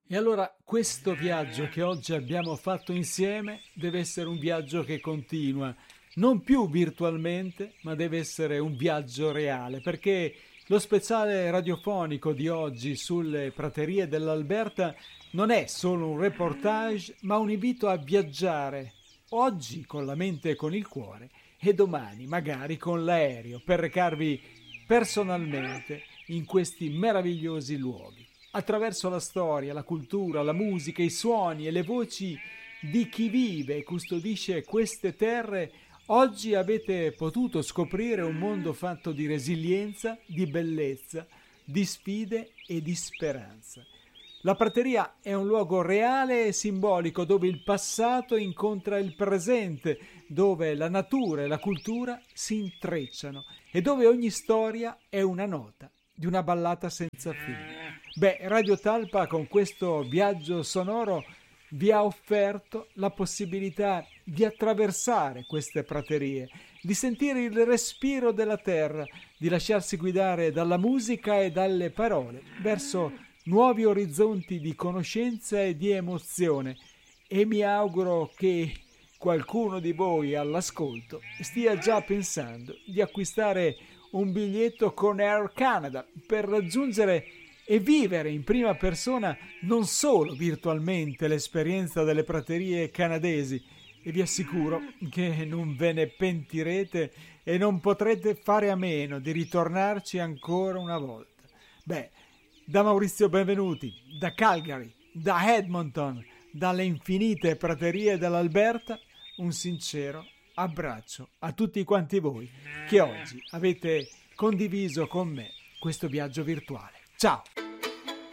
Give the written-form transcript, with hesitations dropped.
E allora questo viaggio che oggi abbiamo fatto insieme deve essere un viaggio che continua, non più virtualmente, ma deve essere un viaggio reale, perché lo speciale radiofonico di oggi sulle praterie dell'Alberta non è solo un reportage, ma un invito a viaggiare, oggi con la mente e con il cuore, e domani magari con l'aereo, per recarvi personalmente in questi meravigliosi luoghi attraverso la storia, la cultura, la musica, i suoni e le voci di chi vive e custodisce queste terre. Oggi avete potuto scoprire un mondo fatto di resilienza, di bellezza, di sfide e di speranza. La prateria è un luogo reale e simbolico dove il passato incontra il presente, dove la natura e la cultura si intrecciano e dove ogni storia è una nota di una ballata senza fine. Beh, Radio Talpa con questo viaggio sonoro vi ha offerto la possibilità di attraversare queste praterie, di sentire il respiro della terra, di lasciarsi guidare dalla musica e dalle parole verso nuovi orizzonti di conoscenza e di emozione. E mi auguro che qualcuno di voi all'ascolto stia già pensando di acquistare un biglietto con Air Canada per raggiungere e vivere in prima persona non solo virtualmente l'esperienza delle praterie canadesi, e vi assicuro che non ve ne pentirete e non potrete fare a meno di ritornarci ancora una volta. Beh, da Maurizio Benvenuti, da Calgary, da Edmonton, dalle infinite praterie dell'Alberta, un sincero abbraccio a tutti quanti voi che oggi avete condiviso con me questo viaggio virtuale. Ciao!